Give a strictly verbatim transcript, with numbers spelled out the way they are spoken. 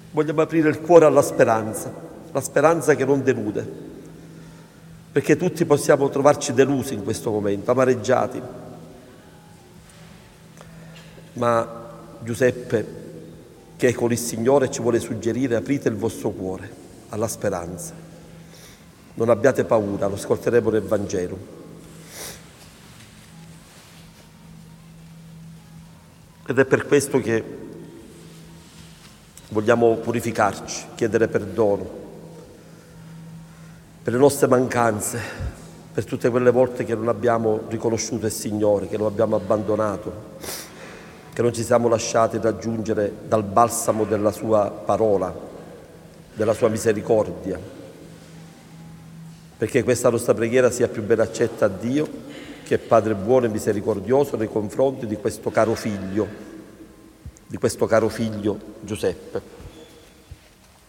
vogliamo aprire il cuore alla speranza, la speranza che non delude, perché tutti possiamo trovarci delusi in questo momento, amareggiati. Ma Giuseppe, che è con il Signore, ci vuole suggerire: aprite il vostro cuore alla speranza. Non abbiate paura, lo ascolteremo nel Vangelo. Ed è per questo che vogliamo purificarci, chiedere perdono per le nostre mancanze, per tutte quelle volte che non abbiamo riconosciuto il Signore, che lo abbiamo abbandonato, che non ci siamo lasciati raggiungere dal balsamo della sua parola, della sua misericordia, perché questa nostra preghiera sia più ben accetta a Dio, che è Padre buono e misericordioso nei confronti di questo caro figlio, di questo caro figlio Giuseppe.